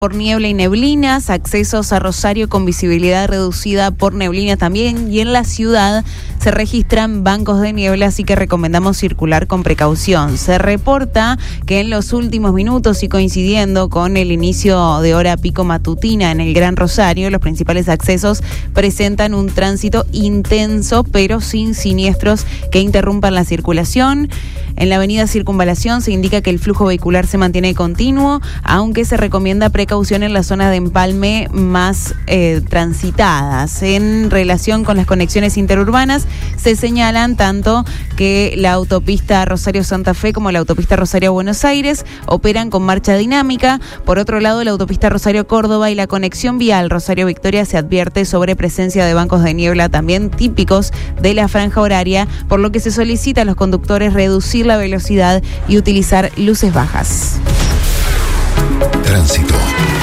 por niebla y neblinas, accesos a Rosario con visibilidad reducida por neblina también, y en la ciudad se registran bancos de niebla, así que recomendamos circular con precaución. Se reporta que en los últimos minutos y coincidiendo con el inicio de hora pico matutina en el Gran Rosario, los principales accesos presentan un tránsito intenso, pero sin siniestros que interrumpan la circulación. En la avenida Circunvalación se indica que el flujo vehicular se mantiene continuo, aunque se recomienda precaución en las zonas de empalme más transitadas. En relación con las conexiones interurbanas, se señalan tanto que la autopista Rosario-Santa Fe como la autopista Rosario-Buenos Aires operan con marcha dinámica. Por otro lado, la autopista Rosario-Córdoba y la conexión vial Rosario-Victoria se advierte sobre presencia de bancos de niebla también típicos de la franja horaria, por lo que se solicita a los conductores reducir la velocidad y utilizar luces bajas. Tránsito.